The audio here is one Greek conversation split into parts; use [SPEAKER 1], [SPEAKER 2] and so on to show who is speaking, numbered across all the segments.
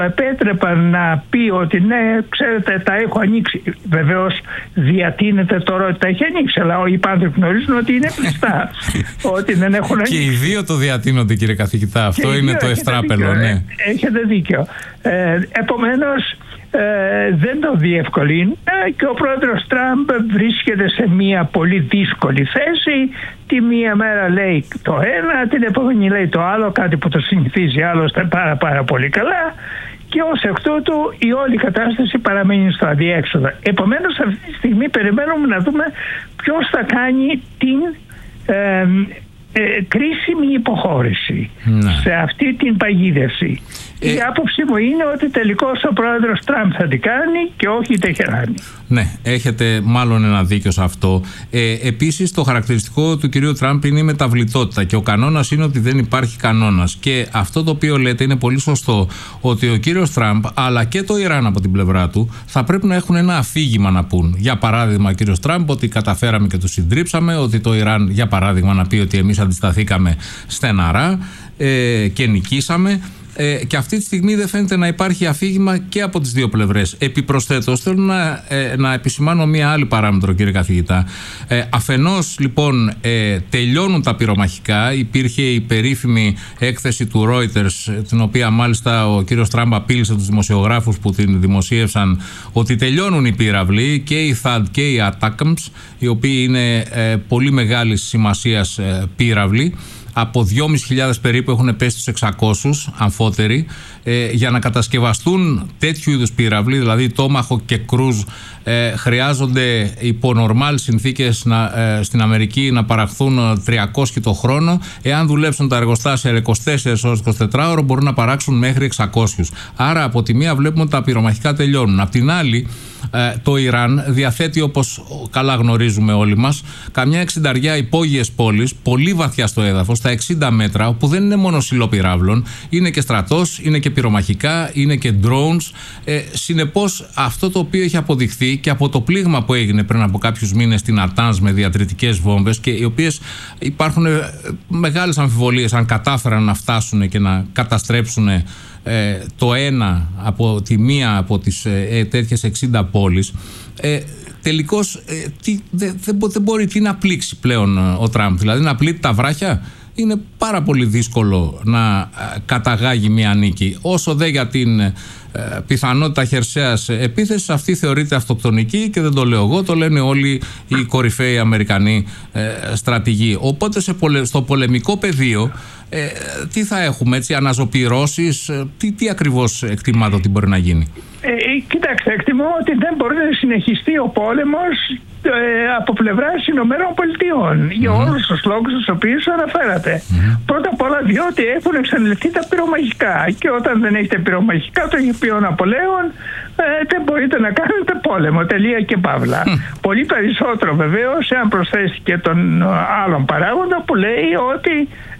[SPEAKER 1] επέτρεπαν να πει ότι ναι, ξέρετε, τα έχω ανοίξει. Βεβαίως διατείνεται τώρα ότι τα έχει ανοίξει, αλλά οι πάντες γνωρίζουν ότι είναι κλειστά. Ότι δεν έχουν ανοίξει.
[SPEAKER 2] Και οι δύο το διατείνονται, κύριε καθηγητά. Αυτό είναι το ευτράπελο. Ναι.
[SPEAKER 1] Έχετε δίκιο. Επομένως, δεν το διευκολύνει και ο πρόεδρος Τραμπ βρίσκεται σε μια πολύ δύσκολη θέση. Τη μία μέρα λέει το ένα, την επόμενη λέει το άλλο, κάτι που το συνηθίζει άλλωστε πάρα πολύ καλά, και ως εκ τούτου η όλη κατάσταση παραμένει στο αδιέξοδο. Επομένως αυτή τη στιγμή περιμένουμε να δούμε ποιος θα κάνει την κρίσιμη υποχώρηση σε αυτή την παγίδευση. Η άποψή μου είναι ότι τελικώς ο πρόεδρος Τραμπ θα την κάνει και όχι η Τεχεράνη.
[SPEAKER 2] Ναι, έχετε μάλλον ένα δίκιο σε αυτό. Επίσης, το χαρακτηριστικό του κυρίου Τραμπ είναι η μεταβλητότητα και ο κανόνας είναι ότι δεν υπάρχει κανόνας. Και αυτό το οποίο λέτε είναι πολύ σωστό, ότι ο κύριος Τραμπ αλλά και το Ιράν από την πλευρά του θα πρέπει να έχουν ένα αφήγημα να πούν. Για παράδειγμα, ο κύριος Τραμπ ότι καταφέραμε και το συντρίψαμε, ότι το Ιράν, για παράδειγμα, να πει ότι εμείς αντισταθήκαμε στεναρά και νικήσαμε. Και αυτή τη στιγμή δεν φαίνεται να υπάρχει αφήγημα και από τις δύο πλευρές. Επιπροσθέτως, θέλω να επισημάνω μία άλλη παράμετρο, κύριε καθηγητά. Αφενός, λοιπόν, τελειώνουν τα πυρομαχικά. Υπήρχε η περίφημη έκθεση του Reuters, την οποία μάλιστα ο κύριος Τραμπ απείλησε τους δημοσιογράφους που την δημοσίευσαν, ότι τελειώνουν οι πύραυλοι, και οι THAAD και οι ATACMS, οι οποίοι είναι πολύ μεγάλης σημασίας πύραυλοι. Από 2.500 περίπου έχουν πέσει στους 600 αμφότεροι. Για να κατασκευαστούν τέτοιου είδους πύραυλοι, δηλαδή Tomahawk και Cruise, χρειάζονται υπό νορμάλ συνθήκες στην Αμερική να παραχθούν 300 το χρόνο. Εάν δουλέψουν τα εργοστάσια 24 ώρες 24 ώρο, μπορούν να παράξουν μέχρι 600. Άρα από τη μία βλέπουμε ότι τα πυρομαχικά τελειώνουν. Απ' την άλλη, το Ιράν διαθέτει, όπως καλά γνωρίζουμε όλοι μας, καμιά 60 υπόγειες πόλεις, πολύ βαθιά στο έδαφος, στα 60 μέτρα, όπου δεν είναι μόνο σιλόπυράβλων, είναι και στρατός, είναι και πυρομαχικά, είναι και drones. Συνεπώς, αυτό το οποίο έχει αποδειχθεί και από το πλήγμα που έγινε πριν από κάποιους μήνες στην Ατάνς με διατρητικές βόμβες, και οι οποίες υπάρχουν μεγάλες αμφιβολίες αν κατάφεραν να φτάσουν και να καταστρέψουν το ένα από τη μία από τις τέτοιες 60 πόλεις, τελικώς δεν μπορεί να πλήξει πλέον ο Τραμπ. Δηλαδή να πλήττει τα βράχια είναι πάρα πολύ δύσκολο να καταγάγει μια νίκη. Όσο δε για την πιθανότητα χερσαίας επίθεσης, αυτή θεωρείται αυτοκτονική και δεν το λέω εγώ, το λένε όλοι οι κορυφαίοι Αμερικανοί στρατηγοί. Οπότε στο πολεμικό πεδίο τι θα έχουμε, έτσι, αναζωπυρώσεις, τι ακριβώς εκτιμάτε ότι μπορεί να γίνει?
[SPEAKER 1] Κοιτάξτε, εκτιμώ ότι δεν μπορεί να συνεχιστεί ο πόλεμος από πλευράς Ηνωμένων Πολιτειών για όλους τους λόγους τους οποίους αναφέρατε. Πρώτα απ' όλα διότι έχουν εξαντληθεί τα πυρομαχικά, και όταν δεν έχετε πυρομαχικά, το έχει πει ο Ναπολέον, δεν μπορείτε να κάνετε πόλεμο, τελεία και παύλα. Πολύ περισσότερο βεβαίως εάν προσθέσει και τον άλλον παράγοντα που λέει ότι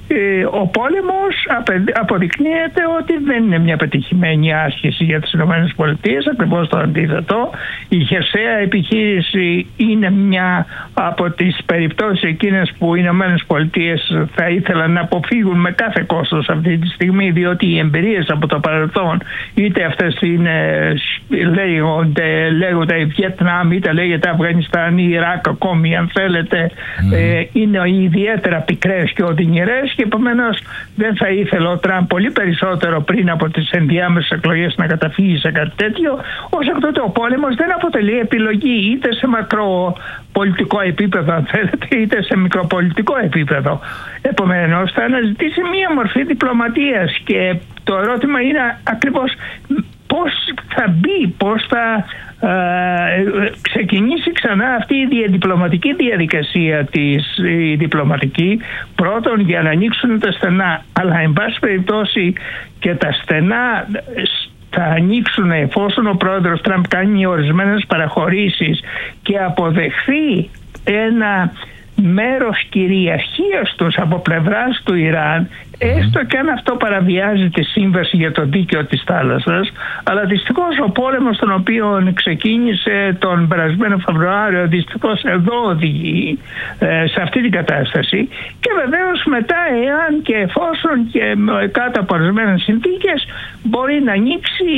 [SPEAKER 1] ο πόλεμος αποδεικνύεται ότι δεν είναι μια πετυχημένη άσκηση για τις ΗΠΑ, ακριβώς το αντίθετο. Η χερσαία επιχείρηση είναι μια από τις περιπτώσεις εκείνες που οι ΗΠΑ θα ήθελαν να αποφύγουν με κάθε κόστος αυτή τη στιγμή, διότι οι εμπειρίες από το παρελθόν, είτε αυτές λέγονται Βιετνάμ, είτε λέγεται Αφγανιστάν ή Ιράκ ακόμη αν θέλετε, είναι ιδιαίτερα πικρές και οδυνηρές, και επομένως δεν θα ήθελε ο Τραμπ πολύ περισσότερο πριν από τις ενδιάμεσες εκλογές να καταφύγει σε κάτι τέτοιο. Ως εκ τούτου ο πόλεμος δεν αποτελεί επιλογή είτε σε μακροπολιτικό επίπεδο αν θέλετε, είτε σε μικροπολιτικό επίπεδο. Επομένως θα αναζητήσει μία μορφή διπλωματίας, και το ερώτημα είναι ακριβώς πώς θα μπει, πώς θα ξεκινήσει ξανά αυτή η διαδιπλωματική διαδικασία η διπλωματική, πρώτον για να ανοίξουν τα στενά, αλλά εν πάση περιπτώσει και τα στενά θα ανοίξουν εφόσον ο πρόεδρος Τραμπ κάνει ορισμένες παραχωρήσεις και αποδεχθεί ένα μέρος κυριαρχίας τους από πλευράς του Ιράν, έστω και αν αυτό παραβιάζει τη σύμβαση για το δίκαιο της θάλασσας. Αλλά δυστυχώς ο πόλεμος τον οποίο ξεκίνησε τον περασμένο Φεβρουάριο δυστυχώς εδώ οδηγεί σε αυτή την κατάσταση, και βεβαίως μετά εάν και εφόσον και κάτω από ορισμένες συνθήκες μπορεί να ανοίξει